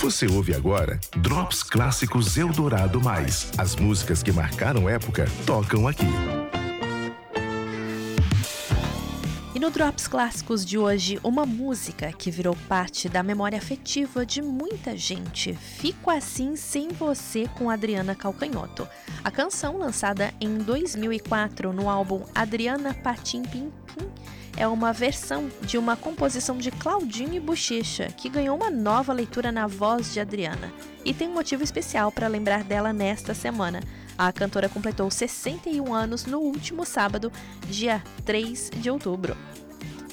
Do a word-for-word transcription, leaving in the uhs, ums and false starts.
Você ouve agora Drops Clássicos Eldorado Mais. As músicas que marcaram época tocam aqui. E no Drops Clássicos de hoje, uma música que virou parte da memória afetiva de muita gente. Fico Assim Sem Você, com Adriana Calcanhoto. A canção, lançada em dois mil e quatro no álbum Adriana Patim Pim Pim, é uma versão de uma composição de Claudinho e Buchecha, que ganhou uma nova leitura na voz de Adriana. E tem um motivo especial para lembrar dela nesta semana. A cantora completou sessenta e um anos no último sábado, dia três de outubro.